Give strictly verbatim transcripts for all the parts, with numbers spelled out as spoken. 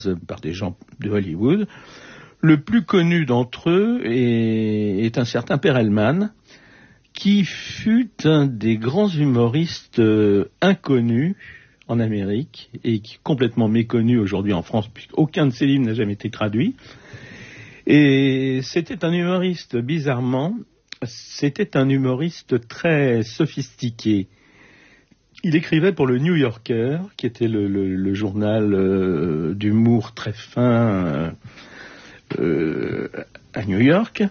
par des gens de Hollywood. Le plus connu d'entre eux est, est un certain Perelman, qui fut un des grands humoristes euh, inconnus en Amérique et qui est complètement méconnu aujourd'hui en France, puisqu'aucun de ses livres n'a jamais été traduit. Et c'était un humoriste, bizarrement, c'était un humoriste très sophistiqué. Il écrivait pour le New Yorker, qui était le, le, le journal euh, d'humour très fin euh, à New York.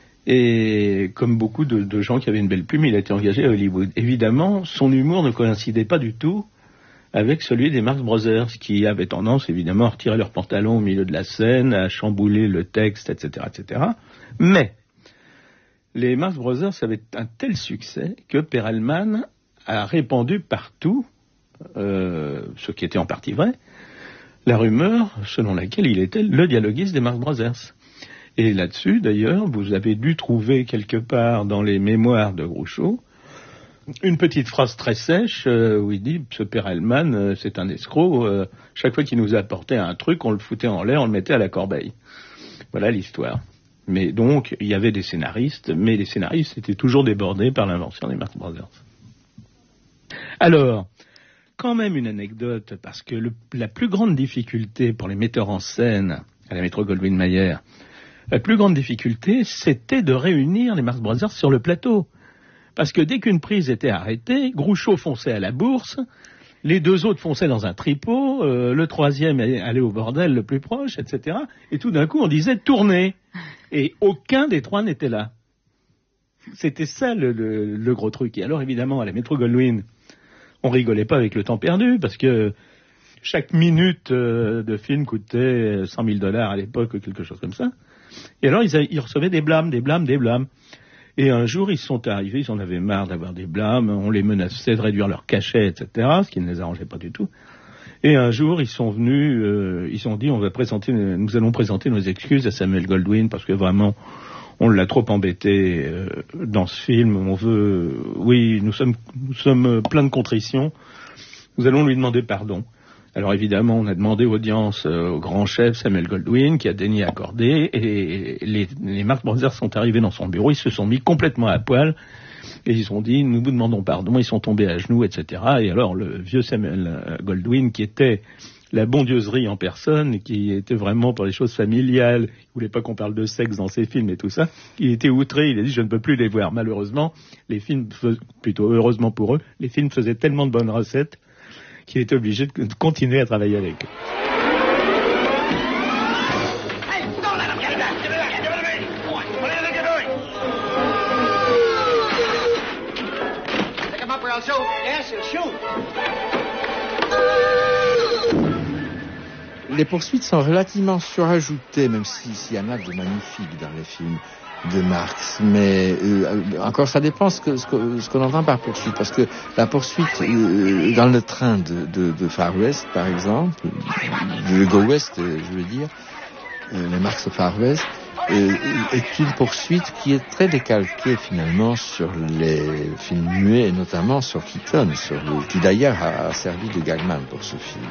Et comme beaucoup de, de gens qui avaient une belle plume, il a été engagé à Hollywood. Évidemment, son humour ne coïncidait pas du tout avec celui des Marx Brothers, qui avaient tendance, évidemment, à retirer leurs pantalons au milieu de la scène, à chambouler le texte, et cetera, et cetera. Mais les Marx Brothers avaient un tel succès que Perelman a répandu partout, euh, ce qui était en partie vrai, la rumeur selon laquelle il était le dialoguiste des Marx Brothers. Et là-dessus, d'ailleurs, vous avez dû trouver quelque part dans les mémoires de Groucho une petite phrase très sèche euh, où il dit « Ce Perelman, euh, c'est un escroc. Euh, chaque fois qu'il nous apportait un truc, on le foutait en l'air, on le mettait à la corbeille. » Voilà l'histoire. Mais donc, il y avait des scénaristes, mais les scénaristes étaient toujours débordés par l'invention des Marx Brothers. Alors, quand même une anecdote, parce que le, la plus grande difficulté pour les metteurs en scène à la Metro-Goldwyn-Mayer, la plus grande difficulté, c'était de réunir les Marx Brothers sur le plateau. Parce que dès qu'une prise était arrêtée, Groucho fonçait à la bourse, les deux autres fonçaient dans un tripot, euh, le troisième allait au bordel le plus proche, et cetera. Et tout d'un coup, on disait « tournez !» Et aucun des trois n'était là. C'était ça le, le, le gros truc. Et alors, évidemment, à la Metro-Goldwyn, on rigolait pas avec le temps perdu, parce que chaque minute euh, de film coûtait cent mille dollars à l'époque, ou quelque chose comme ça. Et alors, ils, a, ils recevaient des blâmes, des blâmes, des blâmes. Et un jour, ils sont arrivés, ils en avaient marre d'avoir des blâmes, on les menaçait de réduire leur cachet, et cetera, ce qui ne les arrangeait pas du tout. Et un jour, ils sont venus, euh, ils ont dit, on va présenter, nous allons présenter nos excuses à Samuel Goldwyn, parce que vraiment, on l'a trop embêté euh, dans ce film. On veut, oui, nous sommes, nous sommes pleins de contrition. Nous allons lui demander pardon. Alors évidemment, on a demandé audience euh, au grand chef Samuel Goldwyn, qui a daigné accorder, et les, les Marx Brothers sont arrivés dans son bureau, ils se sont mis complètement à poil, et ils ont dit, nous vous demandons pardon, ils sont tombés à genoux, et cetera. Et alors le vieux Samuel Goldwyn, qui était la bondieuserie en personne, qui était vraiment pour les choses familiales, il voulait pas qu'on parle de sexe dans ses films et tout ça, il était outré, il a dit, je ne peux plus les voir. Malheureusement, les films, plutôt heureusement pour eux, les films faisaient tellement de bonnes recettes, qu'il était obligé de continuer à travailler avec eux. Les poursuites sont relativement surajoutées, même s'il y en a de magnifiques dans les films de Marx, mais euh, encore ça dépend ce que ce que ce qu'on entend par poursuite, parce que la poursuite euh, dans le train de, de, de Far West, par exemple, de Go West, euh, je veux dire, euh, le Marx Far West, euh, est une poursuite qui est très décalquée finalement sur les films muets, et notamment sur Keaton, sur le, qui d'ailleurs a, a servi de gagman pour ce film,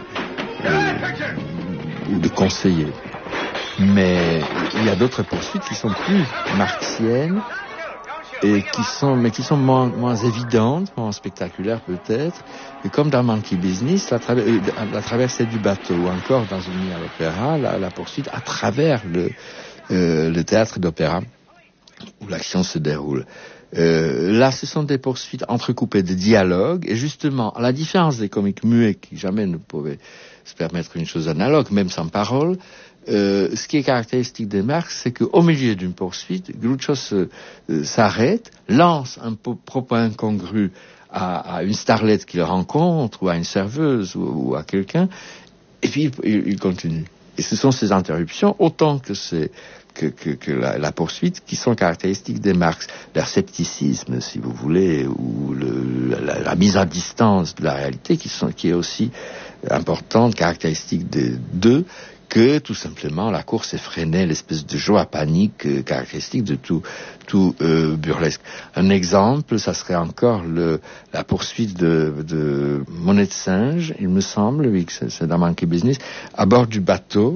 euh, ou de conseiller. Mais il y a d'autres poursuites qui sont plus marxiennes et qui sont, mais qui sont moins, moins évidentes, moins spectaculaires peut-être. Et comme dans Monkey Business, la, tra- la traversée du bateau, ou encore dans une nuit à l'opéra, la, la poursuite à travers le, euh, le théâtre d'opéra où l'action se déroule. Euh, là, ce sont des poursuites entrecoupées de dialogues, et justement, à la différence des comiques muets qui jamais ne pouvaient se permettre une chose analogue, même sans parole, Euh, ce qui est caractéristique des Marx, c'est qu'au milieu d'une poursuite, Groucho se, euh, s'arrête, lance un po- propos incongru à, à une starlette qu'il rencontre, ou à une serveuse, ou, ou à quelqu'un, et puis il, il continue. Et ce sont ces interruptions, autant que, c'est, que, que, que la, la poursuite, qui sont caractéristiques des Marx. Leur scepticisme, si vous voulez, ou le, la, la mise à distance de la réalité, qui, sont, qui est aussi importante, caractéristique des deux, que tout simplement la course effrénée, l'espèce de joie panique euh, caractéristique de tout, tout euh, burlesque. Un exemple, ça serait encore le, la poursuite de, de Monnaie de singe, il me semble, oui, que c'est, c'est dans Monkey Business, à bord du bateau.